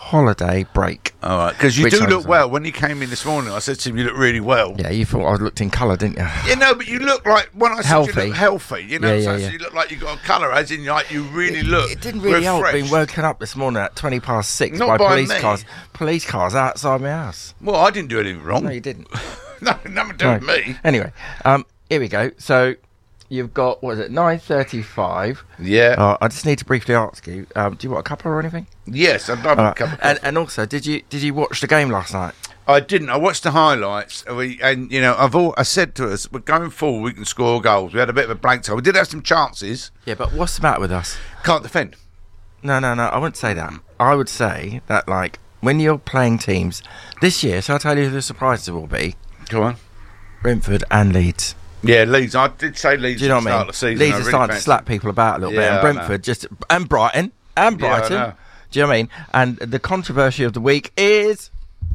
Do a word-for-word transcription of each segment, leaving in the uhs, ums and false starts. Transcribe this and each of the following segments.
holiday break. All right, because you Which do I look was well. on. When you came in this morning, I said to him, you look really well. Yeah, you thought I looked in colour, didn't you? Yeah, no, but you look like, when I said Healthy. you look healthy, you know, Yeah, so, yeah, so yeah. you look like you got a colour, as in, like, you really it, look It didn't really help refreshed. being woken up this morning at twenty past six Not by, by police me. cars. Police cars outside my house. Well, I didn't do anything wrong. No, you didn't. no, nothing to do No. with me. Anyway, um, here we go. So you've got, what is it, nine thirty-five. Yeah. Uh, I just need to briefly ask you, um, do you want a cuppa or anything? Yes, I'd love Uh, a cup of and, coffee. and also, did you did you watch the game last night? I didn't. I watched the highlights, and, we, and you know, I've all. I said to us, we're going forward. We can score goals. We had a bit of a blank time. We did have some chances. Yeah, but what's the matter with us? Can't defend. No, no, no. I wouldn't say that. I would say that, like, when you're playing teams this year, so I'll tell you who the surprises will be: Go on. Brentford and Leeds. Yeah, Leeds. I did say Leeds Do you know at the what I start mean? of the season. Leeds I are really starting to fancy- slap people about a little bit, Yeah, and I Brentford just and Brighton and Yeah, I Brighton. know. Do you know what I mean? And the controversy of the week is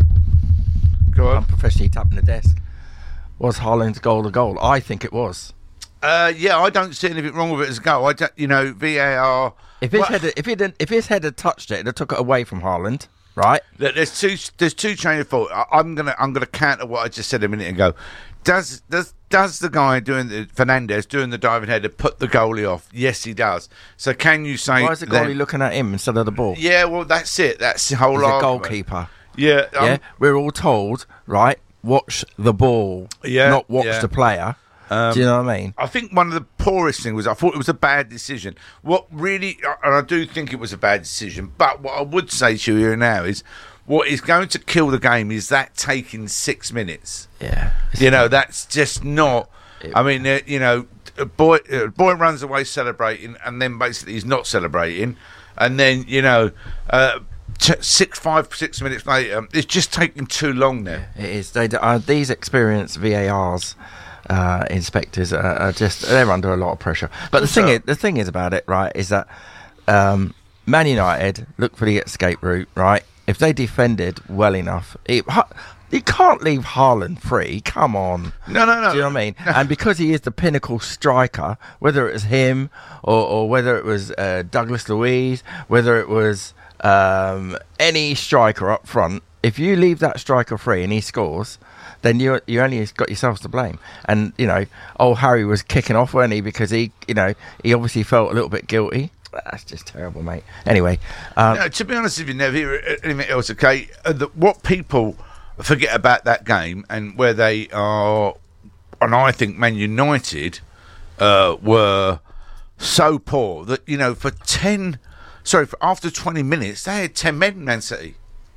Go I'm on. professionally tapping the desk. Was Haaland's goal the goal? I think it was. Uh, yeah, I don't see anything wrong with it as a goal. I don't, you know, V A R. If his Well, head, had- if he didn't, if his head had touched it, it took it away from Haaland, right? Look, there's two. There's two chain of thought. I, I'm gonna. I'm gonna counter what I just said a minute ago. Does does does the guy doing the Fernandez doing the diving header put the goalie off? Yes, he does. So can you say? Why is the then- goalie looking at him instead of the ball? Yeah, well, that's it. That's the whole He's a argument. goalkeeper. Yeah, um, Yeah, we're all told, right? Watch the ball, Yeah, not watch yeah. the player. Um, Do you know what I mean? I think one of the poorest things was I thought it was a bad decision. What really, and I do think it was a bad decision, but what I would say to you here now is what is going to kill the game is that taking six minutes. Yeah. You know, that's just not. I mean, uh, you know, a boy, a boy runs away celebrating, and then basically he's not celebrating, and then you know, uh, t- six, five, six minutes later, it's just taking too long now. It is. They, uh, these experienced V A Rs, uh, inspectors, are, are just they're under a lot of pressure. But the Also- thing is, the thing is about it, right, is that um, Man United look for the escape route, right? If they defended well enough, it, ha- you can't leave Haaland free. Come on. No, no, no. Do you know what I mean? And because he is the pinnacle striker, whether it was him or, or whether it was uh, Douglas Luiz, whether it was um, any striker up front, if you leave that striker free and he scores, then you you only got yourselves to blame. And you know, old Harry was kicking off, wasn't he? Because he, you know, he obviously felt a little bit guilty. That's just terrible, mate. Anyway, um, No, to be honest with you, Nev, here, anything else, okay? Uh, the, what people forget about that game and where they are, and I think Man United uh, were so poor that, you know, for ten, sorry, for after twenty minutes, they had ten men, Man City.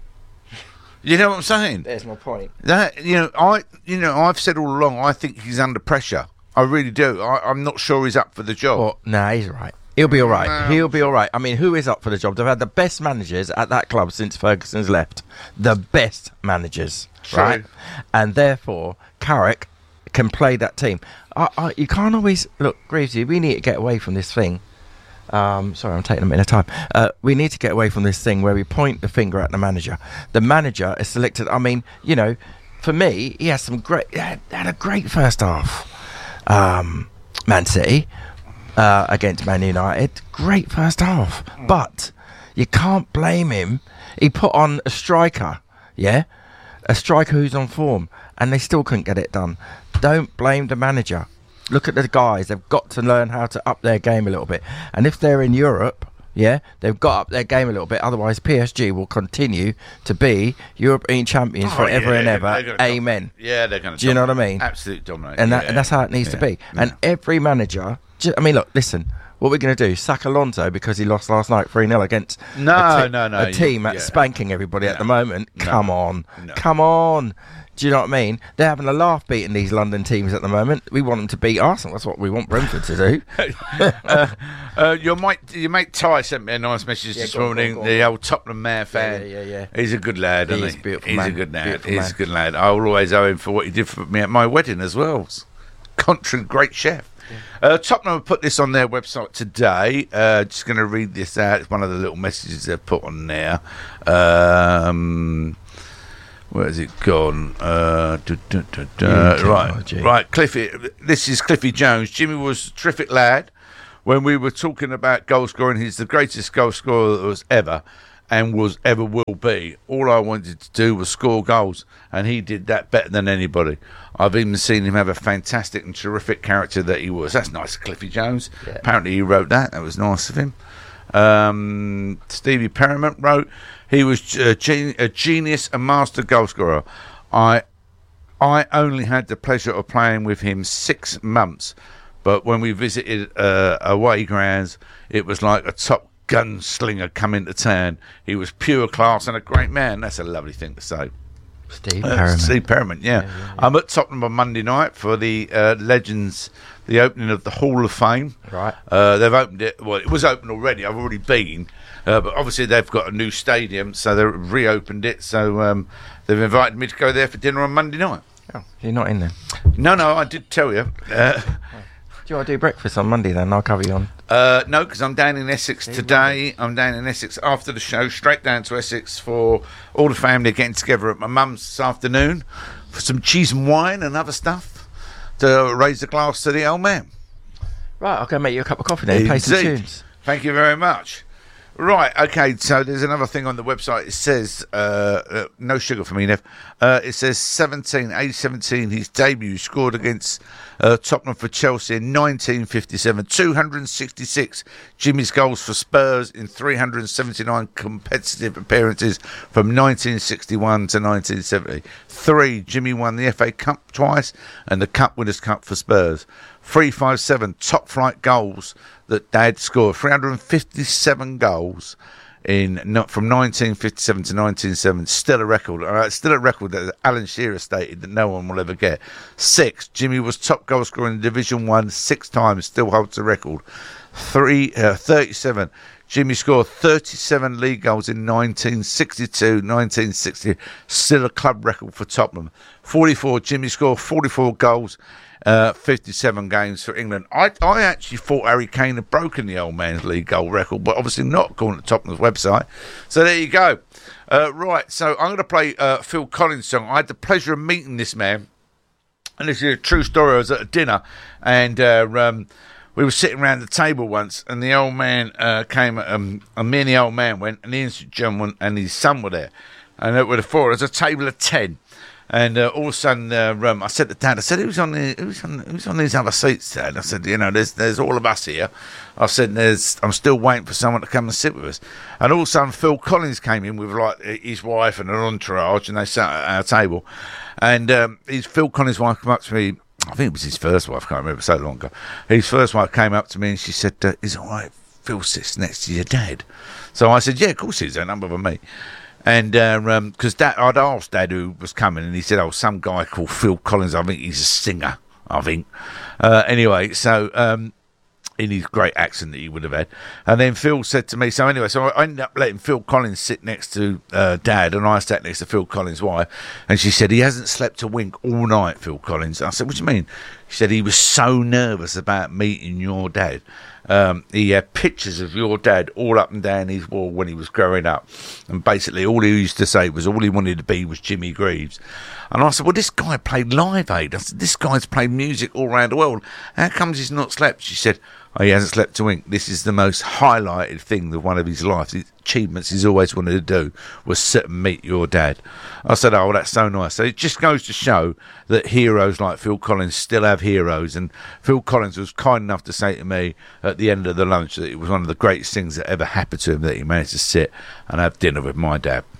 You know what I'm saying? there's my point. That, you know, I, you know, I've said all along, I think he's under pressure. I really do. I, I'm not sure he's up for the job. Well, nah, he's all right. He'll be all right. No. He'll be all right. I mean, who is up for the job? They've had the best managers at that club since Ferguson's left. The best managers, True. right? And therefore, Carrick can play that team. I, I, you can't always... Look, Greavesy, we need to get away from this thing. Um, sorry, I'm taking a minute of time. Uh, we need to get away from this thing where we point the finger at the manager. The manager is selected... I mean, you know, for me, he has some great... He had, had a great first half. Um, Man City... Uh, against Man United, great first half, but you can't blame him. He put on a striker, yeah, a striker who's on form, and they still couldn't get it done. Don't blame the manager. Look at the guys; they've got to learn how to up their game a little bit. And if they're in Europe, yeah, they've got up their game a little bit. Otherwise, P S G will continue to be European champions Oh, forever yeah, and they're ever. gonna Amen. Dom- yeah, they're going to. Do you know what I mean? Absolutely dominate. And that, yeah. and that's how it needs yeah. to be. And yeah. every manager, ju- I mean, look, listen, what we're going to do, sack Alonso because he lost last night three nil against No, a, te- no, no, a team you- that's yeah. spanking everybody at No. the moment. No. Come on. No. Come on. Do you know what I mean? They're having a laugh beating these London teams at the moment. We want them to beat Arsenal. That's what we want Brentford to do. uh, uh, your mate, your mate Ty sent me a nice message Yeah, this go on, morning. go on, go The on. old Tottenham man fan. yeah, yeah, yeah. He's a good lad, He isn't is he? a beautiful He's man. a good lad. Beautiful He's man. a good lad. I will always owe him for what he did for me at my wedding as well. Country great chef. Yeah. Uh, Tottenham have put this on their website today. Uh, just going to read this out. It's one of the little messages they've put on there. Um, where has it gone? Uh, du- du- du- du- Yeah, right, technology. right. Cliffy. This is Cliffy Jones. Jimmy was a terrific lad. When we were talking about goal scoring, he's the greatest goal scorer that was ever. and was ever will be. All I wanted to do was score goals, and he did that better than anybody. I've even seen him have a fantastic and terrific character that he was. That's nice of Cliffy Jones. Yeah. Apparently he wrote that. That was nice of him. Um, Stevie Perriman wrote, he was a, gen- a genius, a master goalscorer. I, I only had the pleasure of playing with him six months, but when we visited uh, away grounds, it was like a top gunslinger coming to town. He was pure class and a great man. That's a lovely thing to say. Steve uh, Perriman. Steve Perriman, yeah. Yeah, yeah, yeah. I'm at Tottenham on Monday night for the uh, Legends, the opening of the Hall of Fame. Right. Uh, they've opened it. Well, it was open already. I've already been. Uh, but obviously they've got a new stadium, so they've reopened it. So um, they've invited me to go there for dinner on Monday night. Oh, you're not in there? No, no, I did tell you. Uh, Do you want to do breakfast on Monday then? I'll cover you on. Uh, no, because I'm down in Essex today. I'm down in Essex after the show, straight down to Essex for all the family getting together at my mum's this afternoon for some cheese and wine and other stuff to raise a glass to the old man. Right, I'll go make you a cup of coffee then and play some tunes. Thank you very much. Right, okay, so there's another thing on the website. It says, uh, uh, no sugar for me, Nev. Uh, it says seventeen, age seventeen, his debut scored against uh, Tottenham for Chelsea in nineteen fifty-seven. two hundred sixty-six Jimmy's goals for Spurs in three hundred seventy-nine competitive appearances from nineteen sixty-one to nineteen seventy. Three, Jimmy won the F A Cup twice and the Cup Winners' Cup for Spurs. three fifty-seven top flight goals that Dad scored. three hundred fifty-seven goals in not from nineteen fifty-seven to nineteen seventy. Still a record. All right, still a record that Alan Shearer stated that no one will ever get. Six, Jimmy was top goal scorer in Division One six times. Still holds the record. Three, uh, thirty-seven. Jimmy scored thirty-seven league goals in nineteen sixty-two, nineteen sixty. Still a club record for Tottenham. forty-four. Jimmy scored forty-four goals. Uh, fifty-seven games for England. I I actually thought Harry Kane had broken the old man's league goal record, but obviously not, according to Tottenham's website. So there you go. Uh, right, so I'm going to play uh, Phil Collins' song. I had the pleasure of meeting this man, and this is a true story. I was at a dinner, and uh, um, we were sitting around the table once, and the old man uh, came, um, and me and the old man went, and the Instant John and his son were there. And there were the four. There's a table of ten. And uh, all of a sudden, uh, um, I said to Dad, I said, who's on the, who's on, who's on these other seats, Dad? I said, you know, there's there's all of us here. I said, there's, I'm still waiting for someone to come and sit with us. And all of a sudden, Phil Collins came in with like his wife and an entourage, and they sat at our table. And um, his Phil Collins' wife came up to me. I think it was his first wife. I can't remember, so long ago. His first wife came up to me and she said, uh, "Is it all right? Phil sits next to your dad." So I said, "Yeah, of course he is. A number of me." And because uh, um, I'd asked Dad who was coming, and he said, "Oh, some guy called Phil Collins. I think he's a singer. I think." Uh, anyway, so um, in his great accent that he would have had, and then Phil said to me. So anyway, so I ended up letting Phil Collins sit next to uh, Dad, and I sat next to Phil Collins' wife, and she said he hasn't slept a wink all night, Phil Collins. I said, "What do you mean?" She said he was so nervous about meeting your dad. Um, he had pictures of your dad all up and down his wall when he was growing up, and basically all he used to say was all he wanted to be was Jimmy Greaves. And I said, "Well, this guy played Live Aid. I said, this guy's played music all around the world. How comes he's not slept?" She said, "Oh, he hasn't slept a wink. This is the most highlighted thing of one of his life. His achievements he's always wanted to do was sit and meet your dad." I said, "Oh, well, that's so nice." So it just goes to show that heroes like Phil Collins still have heroes. And Phil Collins was kind enough to say to me at the end of the lunch that it was one of the greatest things that ever happened to him, that he managed to sit and have dinner with my dad.